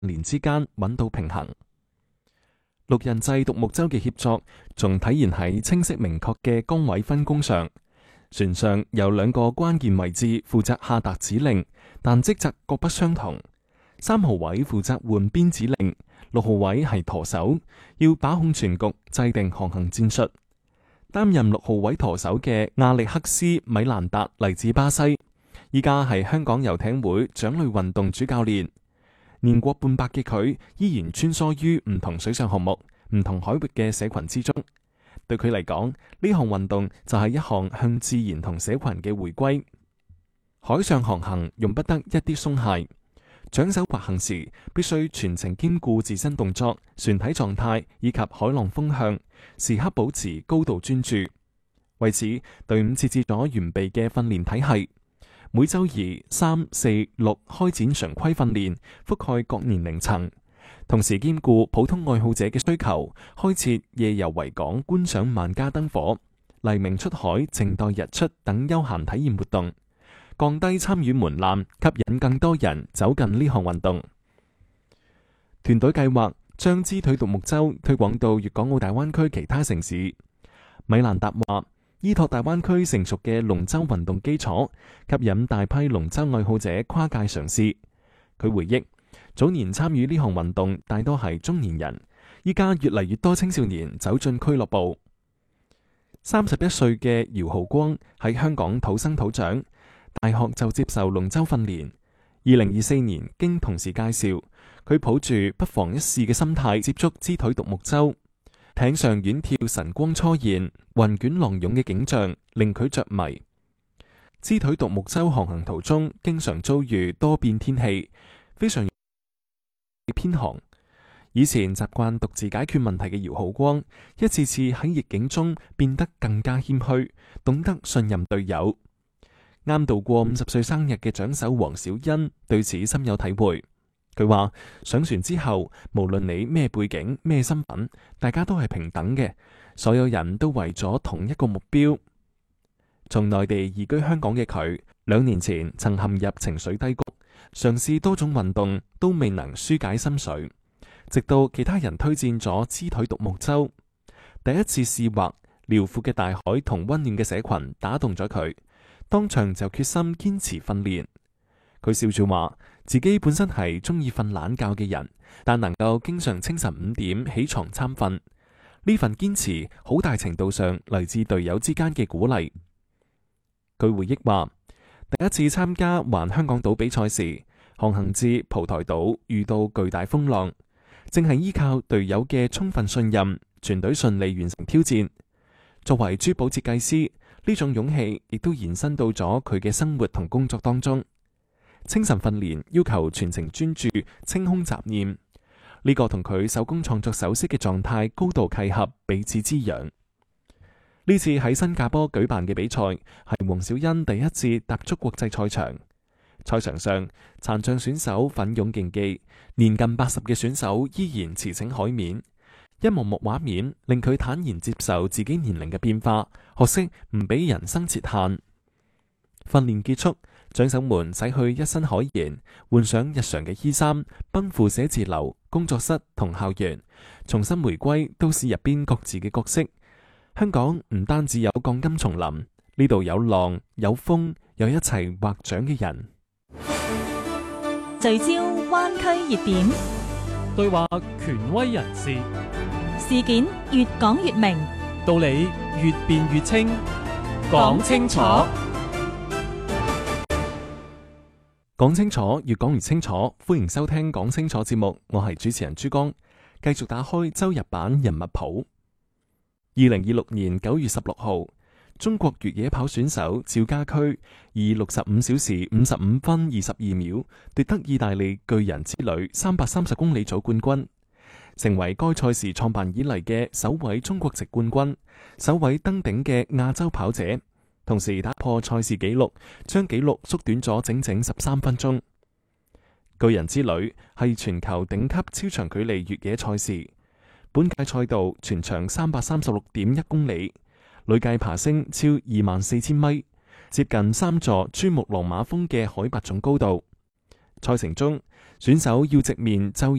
練之間揾到平衡。6人制獨木舟嘅協作仲體現喺清晰明確嘅崗位分工上。船上有2個關鍵位置負責下達指令，但職責各不相同。3號位負責換邊指令，6號位係舵手，要把控全局，制定航行戰術。擔任6號位舵手嘅亞歷克斯·米蘭達嚟自巴西，依家係香港遊艇會槳類運動主教練。年過半百嘅佢依然穿梭於唔同水上項目、唔同海域嘅社群之中。對佢嚟講，呢項運動就係一項向自然同社群嘅回歸。海上航行用不得一啲鬆懈，槳手滑行時必須全程兼顧自身動作、船體狀態以及海浪風向，時刻保持高度專注。為此，隊伍設置咗完備嘅訓練體系，每週2、3、4、6開展常規訓練，覆蓋各年齡層。同時兼顧普通愛好者嘅需求，開設夜遊維港觀賞萬家燈火、黎明出海靜待日出等休閒體驗活動，降低參與門檻，吸引更多人走進呢項運動。團隊計劃將支腿獨木舟推廣到粵港澳大灣區其他城市。米蘭達話：依託大灣區成熟嘅龍舟運動基礎，吸引大批龍舟愛好者跨界嘗試。佢回憶，早年參與呢項運動大多係中年人，依家越嚟越多青少年走進俱樂部。31歲嘅姚浩光喺香港土生土長，大學就接受龍舟訓練。2024年經同事介紹，佢抱住不妨一試嘅心態接觸支腿獨木舟，艇上遠眺晨光初現、雲捲浪湧嘅景象令佢着迷。支腿獨木舟航行途中經常遭遇多變天氣，非常偏航。以前習慣獨自解決問題嘅姚浩光，一次次喺逆境中變得更加謙虛，懂得信任隊友。啱度過50歲生日嘅槳手黃小欣對此深有體會。佢話上船之後，無論你咩背景、咩身份，大家都係平等嘅，所有人都為咗同一個目標。從內地移居香港嘅佢，2年前曾陷入情緒低谷，嘗試多種運動都未能紓解心緒，直到其他人推薦咗支腿獨木舟。第一次試劃，遼闊嘅大海同溫暖嘅社群打動咗佢，當場就決心堅持訓練。佢笑住話自己本身係中意瞓懶覺嘅人，但能夠經常清晨5點起床參訓，呢份堅持好大程度上嚟自隊友之間嘅鼓勵。佢回憶話，第一次參加環香港島比賽時，航行至蒲台島遇到巨大風浪，正係依靠隊友嘅充分信任，全隊順利完成挑戰。作為珠寶設計師，呢種勇氣亦都延伸到咗佢嘅生活同工作當中。清晨訓練要求全程專注、清空雜念，呢個同佢手工創作首飾嘅狀態高度契合，彼此滋養。呢次喺新加坡舉辦嘅比賽係黃小欣第一次踏足國際賽場。賽場上，殘障選手奮勇競技，年近80嘅選手依然馳騁海面。一幕幕畫面令佢坦然接受自己年齡嘅變化，學識唔俾人生設限。訓練結束，槳手們洗去一身海鹽，換上日常嘅衣衫，奔赴寫字樓、工作室同校園，重新回歸都市入邊各自嘅角色。香港唔單止有鋼筋叢林，呢度有浪、有風，有一齊劃槳嘅人。 聚焦灣區熱點， 對話權威人士， 事件越講越明， 道理越辯越清，講清楚。 講清楚，越講越清楚。歡迎收聽講清楚節目，我係主持人珠江，繼續打開周日版人物譜。2026年9月16號，中國越野跑選手趙家駒以65小時55分22秒奪得意大利巨人之旅330公里組冠軍，成為該賽事創辦以嚟嘅首位中國籍冠軍，首位登頂嘅亞洲跑者，同時打破賽事紀錄，將紀錄縮短咗整整13分鐘。巨人之旅係全球頂級超長距離越野賽事，本屆賽道全長336.1公里，累計爬升超24,000米，接近3座珠穆朗瑪峰嘅海拔總高度。賽程中， 選手要直面晝